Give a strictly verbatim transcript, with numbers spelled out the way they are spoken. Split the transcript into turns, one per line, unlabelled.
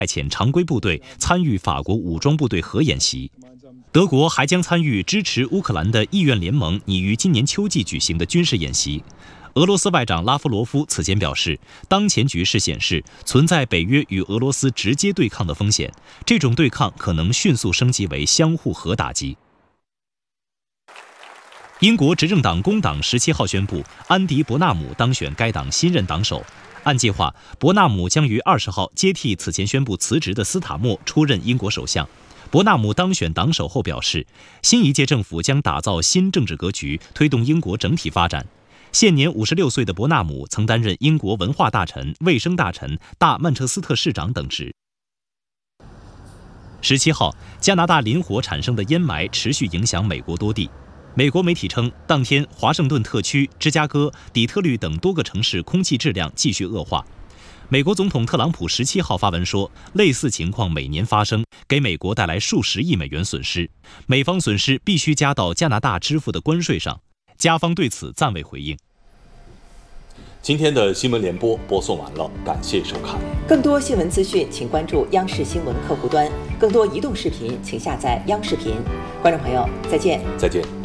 遣常规部队参与法国武装部队核演习。德国还将参与支持乌克兰的意愿联盟拟于今年秋季举行的军事演习。俄罗斯外长拉夫罗夫此前表示，当前局势显示存在北约与俄罗斯直接对抗的风险，这种对抗可能迅速升级为相互核打击。英国执政党工党十七号宣布，安迪·伯纳姆当选该党新任党首。按计划，伯纳姆将于二十号接替此前宣布辞职的斯塔默出任英国首相。伯纳姆当选党首后表示，新一届政府将打造新政治格局，推动英国整体发展。现年五十六岁的伯纳姆曾担任英国文化大臣、卫生大臣、大曼彻斯特市长等职。十七号，加拿大林火产生的烟霾持续影响美国多地。美国媒体称，当天华盛顿特区、芝加哥、底特律等多个城市空气质量继续恶化。美国总统特朗普十七号发文说，类似情况每年发生，给美国带来数十亿美元损失，美方损失必须加到加拿大支付的关税上。加方对此暂未回应。
今天的新闻联播播送完了，感谢收看。
更多新闻资讯，请关注央视新闻客户端；更多移动视频，请下载央视频。观众朋友，再见。
再见。